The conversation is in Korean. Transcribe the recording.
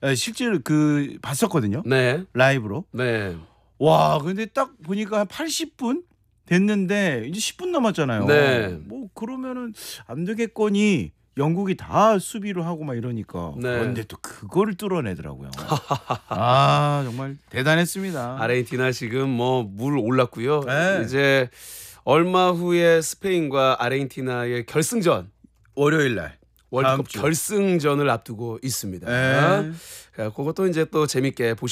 실제로 봤었거든요. 네. 라이브로. 네. 와, 근데 딱 보니까 한 80분 됐는데 이제 10분 남았잖아요. 네. 뭐 그러면은 안 되겠거니 영국이 다 수비를 하고 막 이러니까. 네. 그런데 또 그거를 뚫어내더라고요. 아, 정말 대단했습니다. 아르헨티나 지금 뭐 물 올랐고요. 네. 이제 얼마 후에 스페인과 아르헨티나의 결승전, 월요일 날. 다음 월드컵 주. 결승전을 앞두고 있습니다. 네. 그것도 이제 또 재밌게 보시